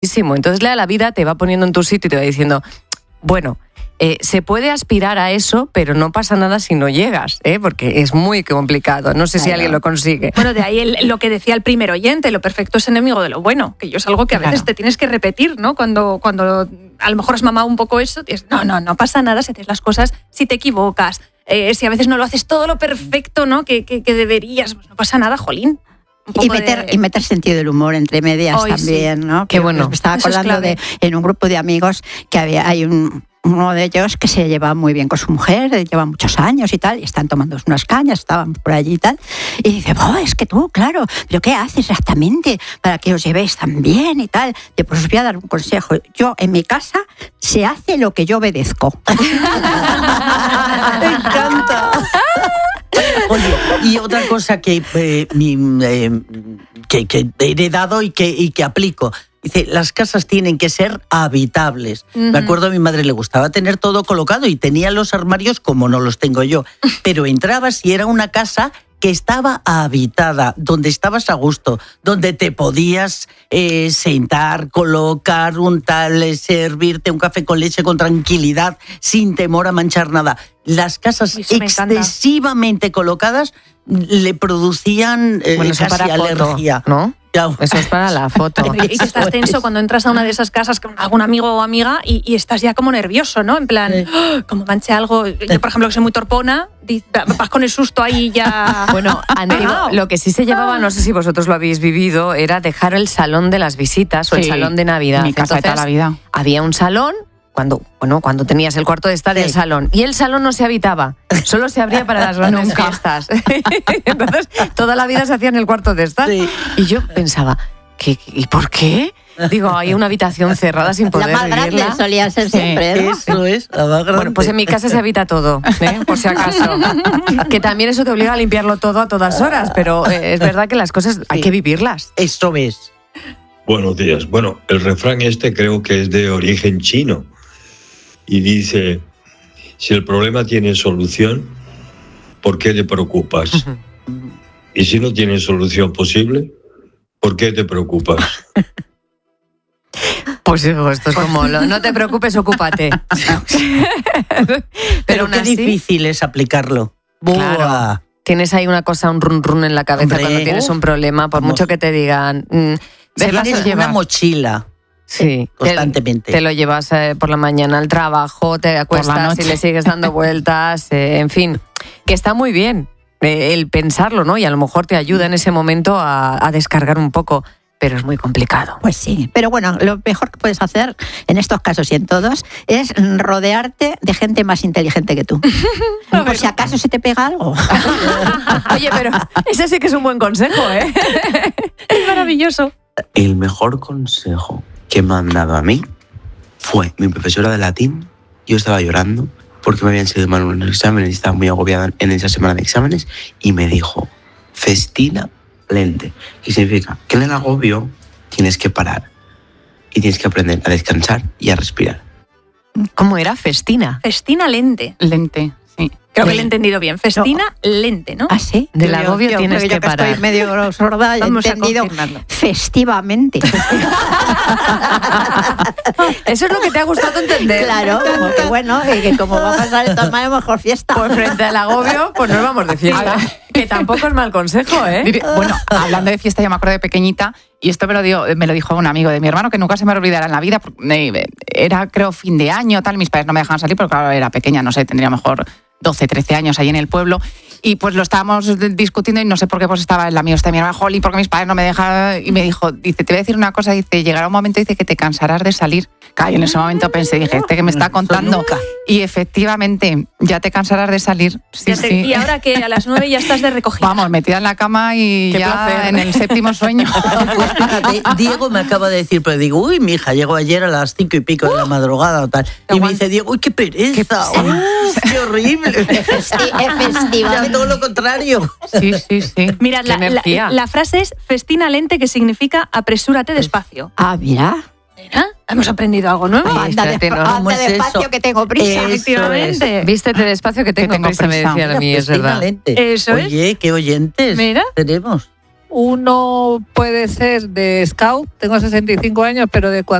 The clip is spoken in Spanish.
Entonces la vida te va poniendo en tu sitio y te va diciendo, bueno, se puede aspirar a eso, pero no pasa nada si no llegas, porque es muy complicado. No sé si alguien lo consigue. Bueno, de ahí lo que decía el primer oyente, lo perfecto es enemigo de lo bueno, que yo es algo que a veces te tienes que repetir, ¿no? Cuando a lo mejor has mamado un poco eso, dices, no pasa nada si haces las cosas, si te equivocas, si a veces no lo haces todo lo perfecto, ¿no? que deberías, pues no pasa nada, jolín. Y meter sentido del humor entre medias también, sí. ¿no? Qué bueno. Me estaba acordando en un grupo de amigos que hay uno de ellos que se lleva muy bien con su mujer, lleva muchos años y tal, y están tomando unas cañas, estaban por allí y tal, y dice, es que tú, claro, ¿pero qué haces exactamente para que os llevéis tan bien y tal? Pues os voy a dar un consejo. Yo, en mi casa, se hace lo que yo obedezco. Me encanta. Oye, y otra cosa que he heredado y que aplico. Dice, las casas tienen que ser habitables. Me acuerdo, a mi madre le gustaba tener todo colocado y tenía los armarios como no los tengo yo. Pero entrabas y era una casa que estaba habitada, donde estabas a gusto, donde te podías sentar, colocar un tal, servirte un café con leche con tranquilidad, sin temor a manchar nada. Las casas excesivamente colocadas le producían casi alergia, ¿no? Eso es para la foto. Y que estás tenso cuando entras a una de esas casas con algún amigo o amiga y estás ya como nervioso, ¿no? En plan, como manche algo. Yo, por ejemplo, que soy muy torpona, vas con el susto ahí ya... Bueno, lo que sí se llevaba, no sé si vosotros lo habéis vivido, era dejar el salón de las visitas o el salón de Navidad. En mi casa de toda la vida. Había un salón... Cuando tenías el cuarto de estar y el salón. Y el salón no se habitaba, solo se abría para las grandes fiestas. Entonces, toda la vida se hacía en el cuarto de estar. Sí. Y yo pensaba, ¿y por qué? Digo, hay una habitación cerrada sin poder vivirla. La más grande solía ser siempre, ¿no? Eso es, la más grande. Bueno, pues en mi casa se habita todo, por si acaso. Que también eso te obliga a limpiarlo todo a todas horas, pero es verdad que las cosas hay que vivirlas. Eso es. Buenos días. Bueno, el refrán creo que es de origen chino. Y dice, si el problema tiene solución, ¿por qué te preocupas? Y si no tiene solución posible, ¿por qué te preocupas? Pues hijo, esto es como, no te preocupes, ocúpate. Pero qué difícil es aplicarlo. Claro. Tienes ahí una cosa, un run run en la cabeza cuando tienes un problema, por mucho que te digan... Tienes una mochila. Sí, constantemente. Te lo llevas por la mañana al trabajo, te acuestas y le sigues dando vueltas, en fin, que está muy bien el pensarlo, ¿no? Y a lo mejor te ayuda en ese momento a descargar un poco, pero es muy complicado. Pues sí, pero bueno, lo mejor que puedes hacer en estos casos y en todos es rodearte de gente más inteligente que tú. Por si acaso se te pega algo. Oye, pero ese sí que es un buen consejo, ¿eh? Es maravilloso. El mejor consejo que me han dado a mí fue mi profesora de latín. Yo estaba llorando porque me habían salido mal unos exámenes y estaba muy agobiada en esa semana de exámenes y me dijo, festina lente, que significa que en el agobio tienes que parar y tienes que aprender a descansar y a respirar. ¿Cómo era? Festina. Festina lente. Lente, sí. Creo que lo he entendido bien. Festina lente, ¿no? ¿Ah, sí? Del agobio tienes que parar. Estoy medio sorda y he entendido festivamente. Eso es lo que te ha gustado entender. Claro, como que bueno, que como va a pasar de todas maneras, mejor fiesta. Pues frente al agobio, pues nos vamos de fiesta. Que tampoco es mal consejo, ¿eh? Bueno, hablando de fiesta, yo me acuerdo de pequeñita, y esto me lo dijo un amigo de mi hermano, que nunca se me olvidará en la vida. Era, creo, fin de año, tal, mis padres no me dejaban salir, porque claro, era pequeña, no sé, tendría mejor 12, 13 años ahí en el pueblo, y pues lo estábamos discutiendo y no sé por qué pues estaba el amigo de mi hermano, jolín, porque mis padres no me dejan, y me dijo, dice, te voy a decir una cosa, dice, llegará un momento, dice, que te cansarás de salir. Claro, y en ese momento pensé, dije, que me está contando, y efectivamente, ya te cansarás de salir. Sí, sí. Y ahora que a las 9 ya estás de recogida. Vamos, metida en la cama y ya placer. En el séptimo sueño. Pues fíjate, Diego me acaba de decir, pero digo, uy, mi hija llegó ayer a las 5 y pico de la madrugada o tal. Y me dice, Diego, uy, qué pereza, qué horrible. Ya todo lo contrario. Sí, sí, sí. Mirad, la frase es festina lente, que significa apresúrate despacio. Ah, mira. Hemos aprendido algo nuevo. Anda despacio, que tengo prisa. Efectivamente. Vístete despacio, que tengo prisa, me decían a mí, es verdad. Eso es. Oye, qué oyentes tenemos. Uno puede ser de scout, tengo 65 años, pero de cuando